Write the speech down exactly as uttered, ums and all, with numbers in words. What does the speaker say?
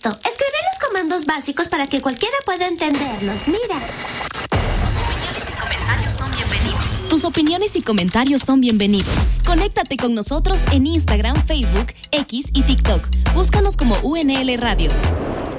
esto. Escribe los comandos básicos para que cualquiera pueda entenderlos. Mira. Tus opiniones y comentarios son bienvenidos. Conéctate con nosotros en Instagram, Facebook, X y TikTok. Búscanos como U N L Radio.